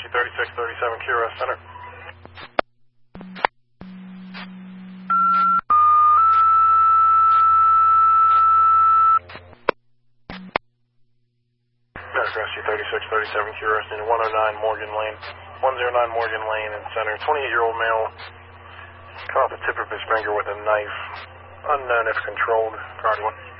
Rescue 3637 QRS Center. Rescue 3637 QRS in 109 Morgan Lane. 109 Morgan Lane in Center. 28-year-old male. Cut off the tip of his finger with a knife. Unknown if controlled. Priority 1.